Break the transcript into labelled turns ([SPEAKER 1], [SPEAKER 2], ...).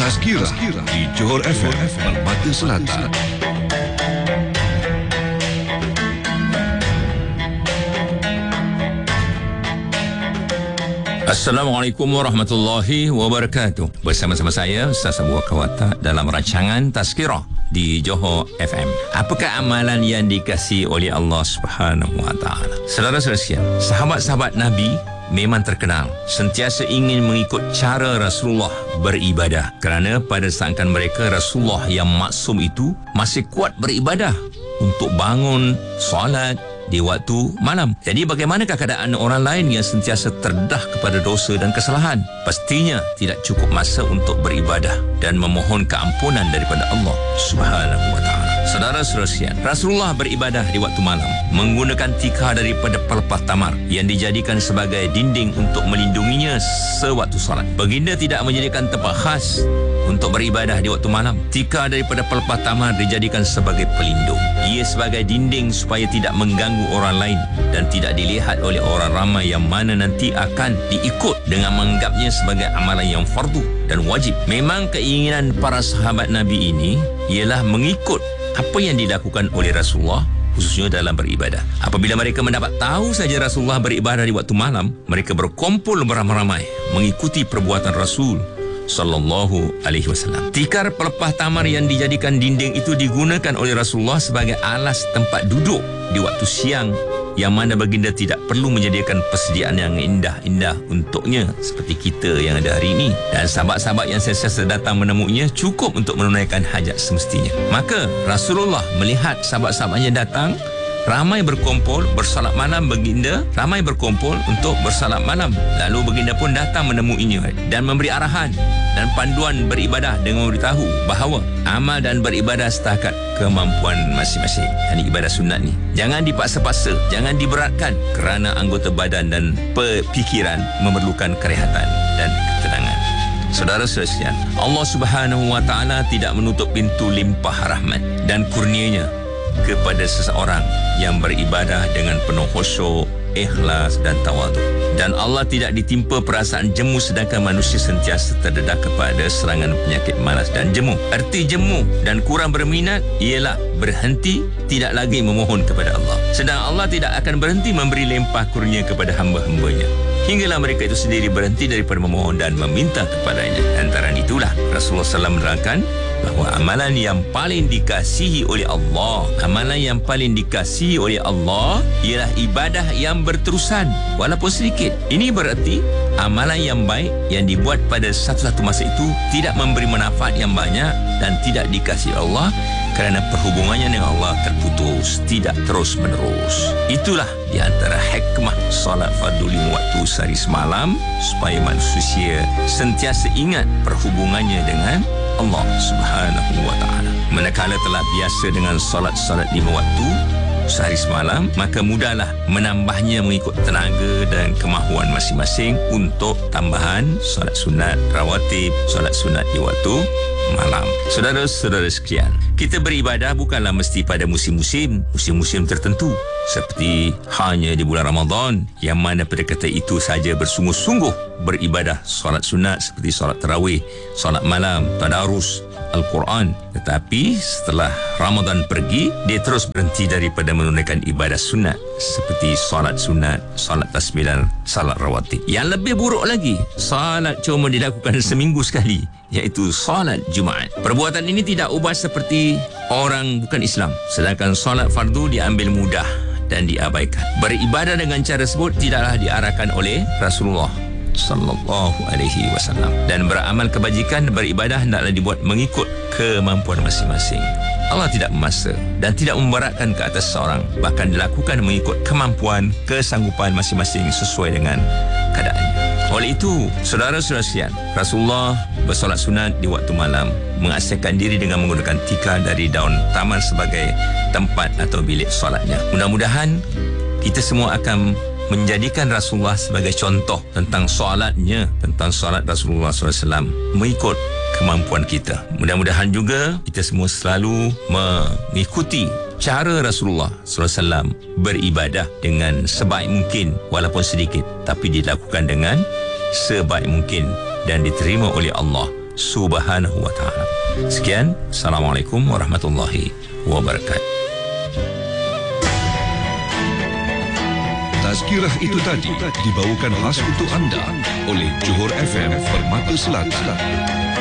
[SPEAKER 1] Tazkirah di Johor FM Permata Selatan.
[SPEAKER 2] Assalamualaikum warahmatullahi wabarakatuh. Bersama-sama saya Ustaz Abu Bakar Watak dalam rancangan Tazkirah di Johor FM. Apakah amalan yang dikasihi oleh Allah Subhanahu wa taala? Saudara-saudara sekalian, sahabat-sahabat Nabi memang terkenal sentiasa ingin mengikut cara Rasulullah beribadah, kerana pada saat mereka Rasulullah yang maksum itu masih kuat beribadah untuk bangun solat di waktu malam. Jadi bagaimanakah keadaan orang lain yang sentiasa terdedah kepada dosa dan kesalahan? Pastinya tidak cukup masa untuk beribadah dan memohon keampunan daripada Allah Subhanahu wa taala. Saudara-saudara sekalian, Rasulullah beribadah di waktu malam menggunakan tikar daripada pelepah tamar yang dijadikan sebagai dinding untuk melindunginya sewaktu solat. Baginda tidak menjadikan tempat khas untuk beribadah di waktu malam. Tikar daripada pelepah tamar dijadikan sebagai pelindung. Ia sebagai dinding supaya tidak mengganggu orang lain dan tidak dilihat oleh orang ramai yang mana nanti akan diikut dengan menganggapnya sebagai amalan yang fardu dan wajib. Memang keinginan para sahabat Nabi ini ialah mengikut apa yang dilakukan oleh Rasulullah, khususnya dalam beribadah. Apabila mereka mendapat tahu saja Rasulullah beribadah di waktu malam, mereka berkumpul beramai-ramai mengikuti perbuatan Rasul sallallahu alaihi wasallam. Tikar pelepah tamar yang dijadikan dinding itu digunakan oleh Rasulullah sebagai alas tempat duduk di waktu siang, yang mana baginda tidak perlu menyediakan persediaan yang indah-indah untuknya seperti kita yang ada hari ini, dan sahabat-sahabat yang sentiasa datang menemuinya cukup untuk menunaikan hajat semestinya. Maka Rasulullah melihat sahabat-sahabatnya datang ramai berkumpul bersalat malam, baginda ramai berkumpul untuk bersalat malam. Lalu baginda pun datang menemuinya dan memberi arahan dan panduan beribadah dengan memberitahu bahawa amal dan beribadah setakat kemampuan masing-masing. Ini ibadah sunat ni. Jangan dipaksa-paksa, jangan diberatkan, kerana anggota badan dan fikiran memerlukan kerehatan dan ketenangan. Saudara-saudara sekalian, Allah Subhanahu wa taala tidak menutup pintu limpah rahmat dan kurnianya kepada seseorang yang beribadah dengan penuh khusyuk, ikhlas dan tawaduk. Dan Allah tidak ditimpa perasaan jemu, sedangkan manusia sentiasa terdedah kepada serangan penyakit malas dan jemu. Erti jemu dan kurang berminat ialah berhenti, tidak lagi memohon kepada Allah. Sedang Allah tidak akan berhenti memberi limpah kurnia kepada hamba-hambanya hinggalah mereka itu sendiri berhenti daripada memohon dan meminta kepadanya. Antara itulah Rasulullah SAW menerangkan bahawa amalan yang paling dikasihi oleh Allah, amalan yang paling dikasihi oleh Allah ialah ibadah yang berterusan walaupun sedikit. Ini berarti amalan yang baik yang dibuat pada satu-satu masa itu tidak memberi manfaat yang banyak dan tidak dikasihi Allah kerana perhubungannya dengan Allah terputus, tidak terus menerus. Itulah di antara hikmah solat fardu 5 waktu sehari semalam, supaya manusia sentiasa ingat perhubungannya dengan Allah Subhanahu wa taala. Manakala telah biasa dengan solat-solat 5 waktu sehari semalam, maka mudahlah menambahnya mengikut tenaga dan kemahuan masing-masing untuk tambahan solat sunat rawatib, solat sunat di waktu malam. Saudara-saudara sekalian, kita beribadah bukanlah mesti pada musim-musim tertentu, seperti hanya di bulan Ramadan, yang mana pada kata itu saja bersungguh-sungguh beribadah solat sunat seperti solat tarawih, solat malam, tadarus Al-Quran. Tetapi setelah Ramadan pergi, dia terus berhenti daripada menunaikan ibadah sunat seperti solat sunat, solat tasbilan, solat rawatib. Yang lebih buruk lagi, solat cuma dilakukan seminggu sekali, iaitu solat Jumaat. Perbuatan ini tidak ubah seperti orang bukan Islam, sedangkan solat fardu diambil mudah dan diabaikan. Beribadah dengan cara tersebut tidaklah diarahkan oleh Rasulullah sallallahu alaihi wasallam, dan beramal kebajikan beribadah hendaklah dibuat mengikut kemampuan masing-masing. Allah tidak memaksa dan tidak memberatkan ke atas seorang, bahkan dilakukan mengikut kemampuan, kesanggupan masing-masing sesuai dengan keadaannya. Oleh itu, saudara-saudara sekalian, Rasulullah bersolat sunat di waktu malam, mengasihkan diri dengan menggunakan tikar dari daun taman sebagai tempat atau bilik solatnya. Mudah-mudahan kita semua akan menjadikan Rasulullah sebagai contoh tentang solatnya, tentang solat Rasulullah SAW mengikut kemampuan kita. Mudah-mudahan juga kita semua selalu mengikuti cara Rasulullah SAW beribadah dengan sebaik mungkin, walaupun sedikit, tapi dilakukan dengan sebaik mungkin dan diterima oleh Allah Subhanahu wa ta'ala. Sekian, Assalamualaikum warahmatullahi wabarakatuh.
[SPEAKER 1] Tazkirah itu tadi dibawakan khas untuk anda oleh Johor FM Permata Selatan.